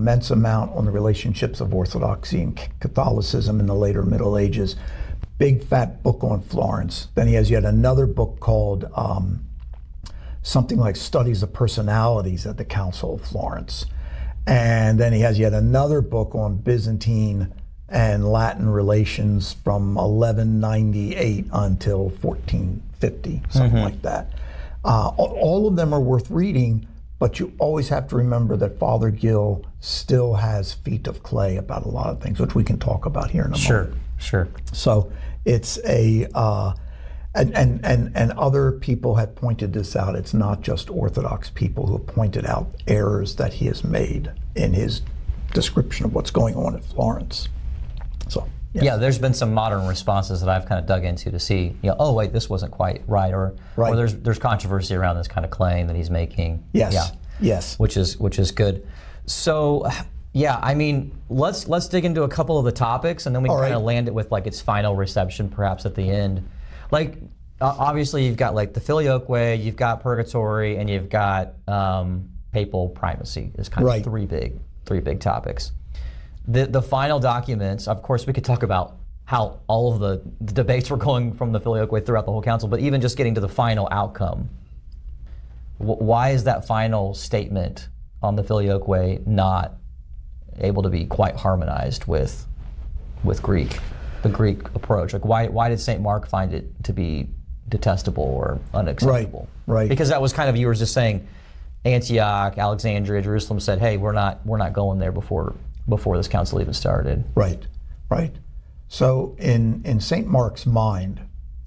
immense amount on the relationships of Orthodoxy and Catholicism in the later Middle Ages. Big fat book on Florence. Then he has yet another book called something like Studies of Personalities at the Council of Florence. And then he has yet another book on Byzantine and Latin relations from 1198 until 1450, something like that. All of them are worth reading, but you always have to remember that Father Gill still has feet of clay about a lot of things, which we can talk about here in a moment. Sure. So it's a, and other people have pointed this out. It's not just Orthodox people who have pointed out errors that he has made in his description of what's going on at Florence. So yes. Yeah, there's been some modern responses that I've kind of dug into to see, oh wait, this wasn't quite right, or there's controversy around this kind of claim that he's making. Yes. Which is good. So yeah, I mean, let's dig into a couple of the topics, and then we can kind of land it with like its final reception, perhaps at the end. Like obviously, you've got like the Filioque, you've got purgatory, and you've got papal primacy. Is kind of three big topics. The final documents, of course, we could talk about how all of the debates were going from the Filioque throughout the whole council, but even just getting to the final outcome, why is that final statement on the Filioque not able to be quite harmonized with Greek, the Greek approach? Like why did St. Mark find it to be detestable or unacceptable? Right. Because that was kind of, you were just saying, Antioch, Alexandria, Jerusalem said, hey, we're not going there before this council even started. Right. So in St. Mark's mind,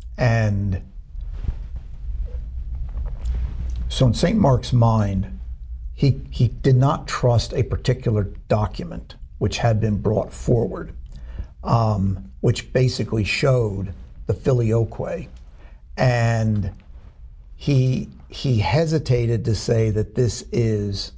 he did not trust a particular document which had been brought forward, which basically showed the Filioque, and he hesitated to say that this is.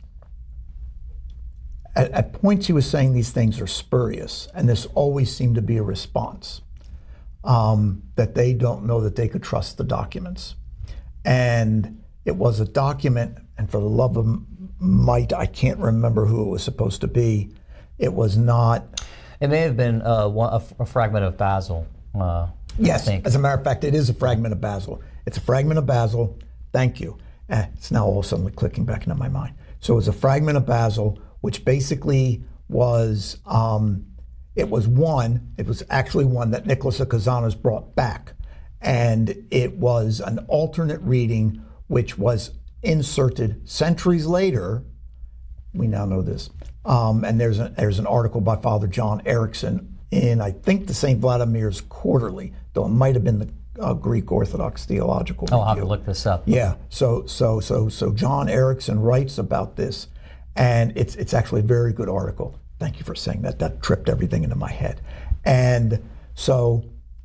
At points he was saying these things are spurious, and this always seemed to be a response, that they don't know that they could trust the documents. And it was a document, and for the love of might, I can't remember who it was supposed to be. It was not... It may have been a fragment of Basil. Yes, as a matter of fact, it is a fragment of Basil. It's a fragment of Basil. Thank you. It's now all suddenly clicking back into my mind. So it was a fragment of Basil, which basically was, it was actually one that Nicholas of Kazan's brought back. And it was an alternate reading, which was inserted centuries later. We now know this. And there's an article by Father John Erickson in, I think, the St. Vladimir's Quarterly, though it might have been the Greek Orthodox Theological Review. I'll have to look this up. Yeah, so John Erickson writes about this, and it's actually a very good article. Thank you for saying that. That tripped everything into my head. And so,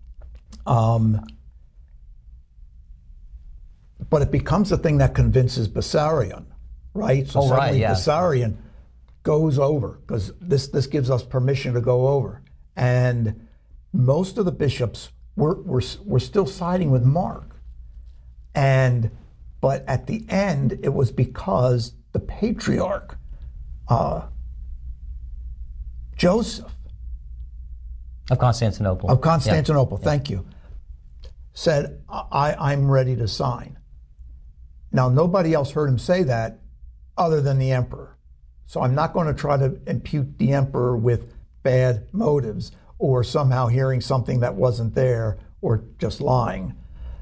but it becomes a thing that convinces Bessarion, right? So suddenly Bessarion goes over, because this gives us permission to go over. And most of the bishops were still siding with Mark. But at the end, it was because the patriarch, Joseph of Constantinople. Thank you, said, I'm ready to sign. Now, nobody else heard him say that other than the emperor. So I'm not going to try to impute the emperor with bad motives or somehow hearing something that wasn't there or just lying.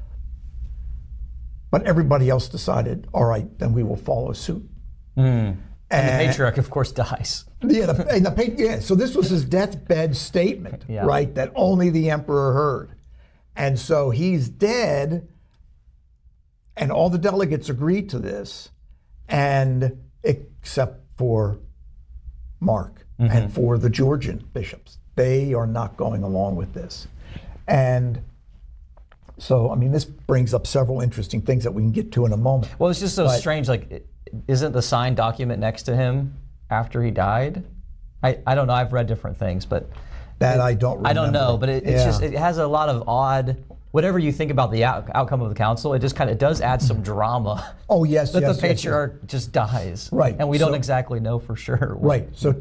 But everybody else decided, all right, then we will follow suit. And the patriarch, of course, dies. So this was his deathbed statement, right, that only the emperor heard. And so he's dead, and all the delegates agreed to this, and except for Mark and for the Georgian bishops. They are not going along with this. And so, I mean, this brings up several interesting things that we can get to in a moment. Well, it's just so strange, like, isn't the signed document next to him after he died? I don't know, I've read different things, but... That I don't remember. I don't know, but it's just, it has a lot of odd, whatever you think about the outcome of the council, it just kind of does add some drama. Oh, yes, that the patriarch just dies. Right. And we don't exactly know for sure. Right, so